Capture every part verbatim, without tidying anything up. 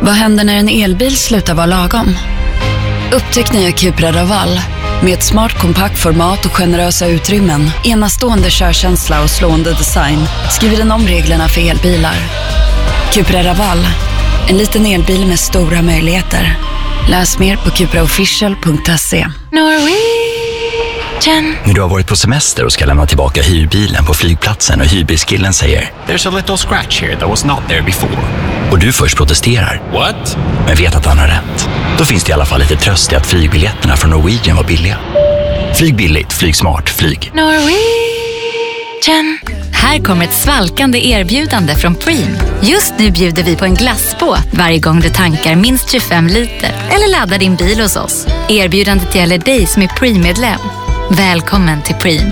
Vad händer när en elbil slutar vara lagom? Upptäck nya Cupra Raval. Med ett smart kompakt format och generösa utrymmen, enastående körkänsla och slående design, skriver den om reglerna för elbilar. Cupra Raval. En liten elbil med stora möjligheter. Läs mer på cupra official punkt se. Norwegian. När du har varit på semester och ska lämna tillbaka hyrbilen på flygplatsen och hyrbilskillen säger There's a little scratch here that was not there before. Och du först protesterar. What? Men vet att han har rätt. Då finns det i alla fall lite tröst i att flygbiljetterna från Norwegian var billiga. Flyg billigt, flyg smart, flyg. Norwegian. Här kommer ett svalkande erbjudande från Preem. Just nu bjuder vi på en glassbåt varje gång du tankar minst tjugofem liter eller laddar din bil hos oss. Erbjudandet gäller dig som är Preem-medlem. Välkommen till Preem.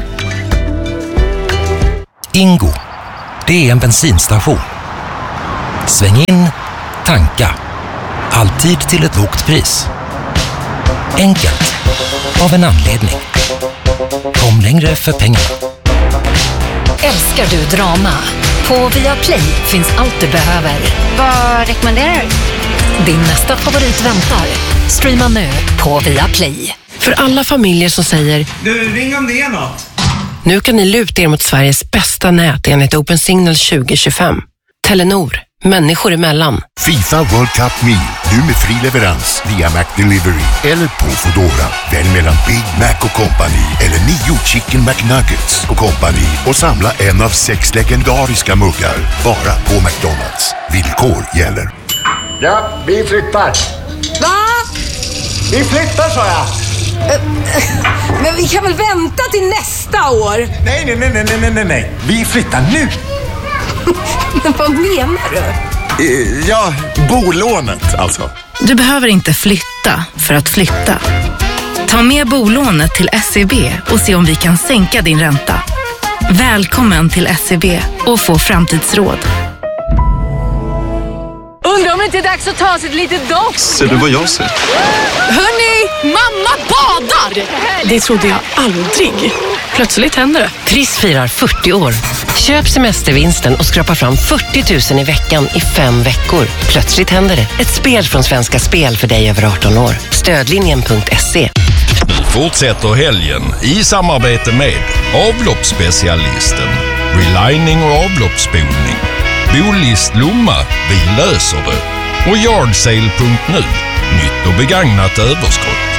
Ingo, det är en bensinstation. Sväng in, tanka. Alltid till ett lågt pris. Enkelt, av en anledning. Kom längre för pengarna. Älskar du drama? På Viaplay finns allt du behöver. Vad rekommenderar du? Din nästa favorit väntar. Streama nu på Viaplay. För alla familjer som säger du, ring om det är något. Nu kan ni luta er mot Sveriges bästa nät enligt Open Signal tjugo tjugofem. Telenor, människor emellan. FIFA World Cup Meal, nu med fri leverans via McDelivery eller på Foodora. Välj mellan Big Mac och Company eller nio Chicken McNuggets och Company och samla en av sex legendariska muggar bara på McDonald's. Villkor gäller. Ja, vi flyttar. Va? Vi flyttar, sa jag. Men vi kan väl vänta till nästa år? Nej, nej, nej, nej, nej, nej, nej. Vi flyttar nu. Men vad menar du? Ja, bolånet alltså. Du behöver inte flytta för att flytta. Ta med bolånet till S E B och se om vi kan sänka din ränta. Välkommen till S E B och få framtidsråd. Undrar om det inte är dags att ta sig ett litet dock. Ser du vad jag ser? Hörni, mamma badar! Det trodde jag aldrig. Plötsligt händer det. Triss firar fyrtio år. Köp semestervinsten och skrapa fram fyrtio tusen i veckan i fem veckor. Plötsligt händer det. Ett spel från Svenska Spel för dig över arton år. Stödlinjen punkt se. Nu fortsätter helgen i samarbete med avloppsspecialisten, relining och avloppsspolning, Bolist Lomma, vi löser det, och Yardsale punkt nu, nytt och begagnat överskott.